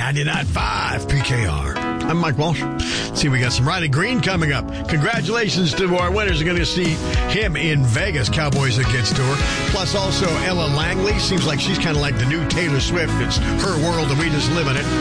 99.5 PKR. I'm Mike Walsh. See, we got some Riley Green coming up. Congratulations to our winners. We're going to see him in Vegas, Cowboys Against Tour. Plus also Ella Langley. Seems like she's kind of like the new Taylor Swift. It's her world and we just live in it.